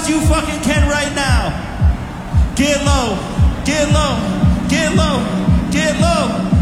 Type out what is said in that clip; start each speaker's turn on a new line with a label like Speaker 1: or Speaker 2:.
Speaker 1: as you fucking can right now. Get low, get low, get low, get low.